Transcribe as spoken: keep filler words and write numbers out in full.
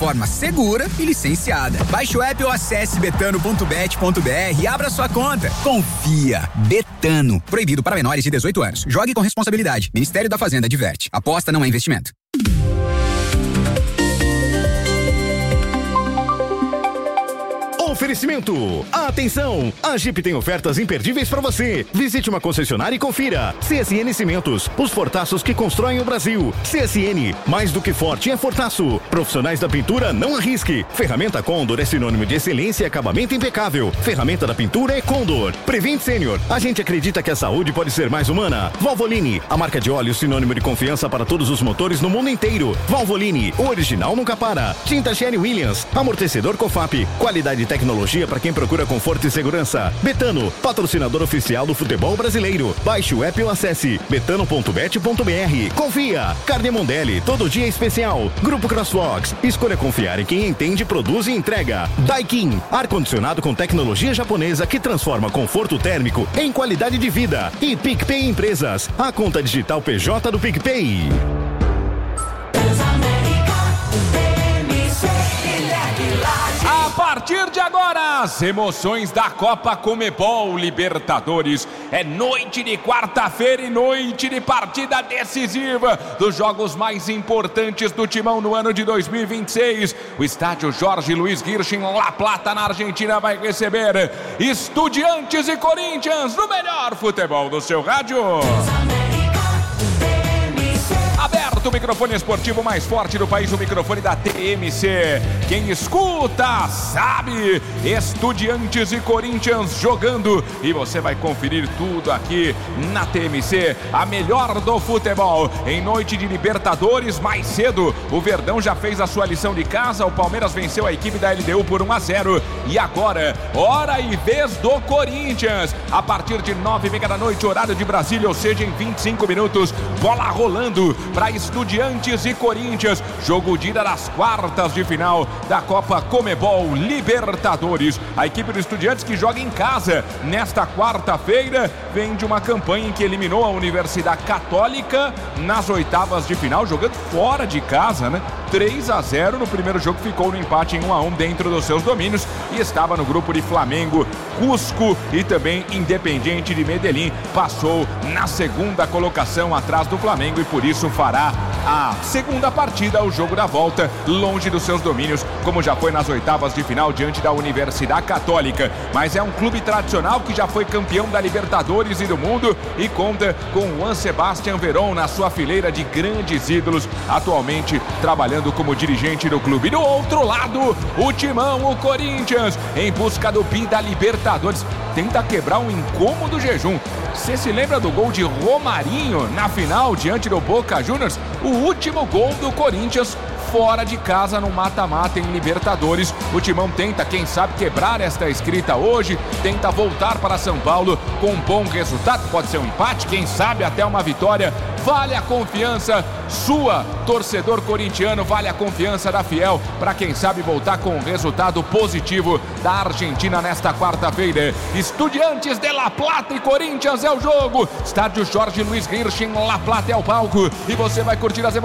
forma segura e licenciada. Baixe o app ou acesse betano ponto bet ponto br e abra sua conta. Confia. Betano. Proibido para menores de dezoito anos. Jogue com responsabilidade. Ministério da Fazenda adverte. Aposta não é investimento. Oferecimento. Atenção! A Jeep tem ofertas imperdíveis para você. Visite uma concessionária e confira. C S N Cimentos, os fortaços que constroem o Brasil. C S N, mais do que forte é fortaço. Profissionais da pintura, não arrisque. Ferramenta Condor é sinônimo de excelência e acabamento impecável. Ferramenta da pintura é Condor. Prevent Senior, a gente acredita que a saúde pode ser mais humana. Valvoline, a marca de óleo sinônimo de confiança para todos os motores no mundo inteiro. Valvoline, o original nunca para. Tinta Sherwin Williams, amortecedor Cofap, qualidade e tecnologia para quem procura conforto e segurança. Betano, patrocinador oficial do futebol brasileiro. Baixe o app ou acesse betano ponto bet ponto br. Confia. Carne Mondelli, todo dia especial. Grupo Crosswalks, escolha confiar em quem entende, produz e entrega. Daikin, ar-condicionado com tecnologia japonesa que transforma conforto térmico em qualidade de vida. E PicPay Empresas, a conta digital P J do PicPay. A partir de agora, as emoções da Copa Comebol Libertadores. É noite de quarta-feira e noite de partida decisiva dos jogos mais importantes do Timão no ano de dois mil e vinte e seis. O estádio Jorge Luiz Hirsch em La Plata, na Argentina, vai receber Estudiantes e Corinthians no melhor futebol do seu rádio. Aberto o microfone esportivo mais forte do país, o microfone da T M C. Quem escuta sabe. Estudiantes e Corinthians jogando. E você vai conferir tudo aqui na T M C, a melhor do futebol. Em noite de Libertadores, mais cedo, o Verdão já fez a sua lição de casa. O Palmeiras venceu a equipe da L D U por um a zero. E agora, hora e vez do Corinthians. A partir de nove e meia da noite, horário de Brasília, ou seja, em vinte e cinco minutos, bola rolando para Estudiantes e Corinthians, jogo de ida das quartas de final da Copa Comebol Libertadores. A equipe do Estudiantes, que joga em casa nesta quarta-feira, vem de uma campanha em que eliminou a Universidade Católica nas oitavas de final, jogando fora de casa, né? três a zero no primeiro jogo, ficou no empate em um a um dentro dos seus domínios e estava no grupo de Flamengo, Cusco e também Independiente de Medellín. Passou na segunda colocação atrás do Flamengo e por isso fará a segunda partida, o jogo da volta, longe dos seus domínios, como já foi nas oitavas de final diante da Universidade Católica. Mas é um clube tradicional que já foi campeão da Libertadores e do mundo e conta com Juan Sebastián Verón na sua fileira de grandes ídolos, atualmente trabalhando como dirigente do clube. Do outro lado, o Timão, o Corinthians, em busca do bi da Libertadores, tenta quebrar um incômodo jejum. Você se lembra do gol de Romarinho na final diante do Boca Juniors? O último gol do Corinthians fora de casa no mata-mata em Libertadores. O Timão tenta, quem sabe, quebrar esta escrita hoje, tenta voltar para São Paulo com um bom resultado, pode ser um empate, quem sabe até uma vitória. Vale a confiança sua, torcedor corintiano, vale a confiança da Fiel para quem sabe voltar com um resultado positivo da Argentina nesta quarta-feira. Estudiantes de La Plata e Corinthians é o jogo. Estádio Jorge Luiz Hirsch em La Plata é o palco e você vai curtir as emoções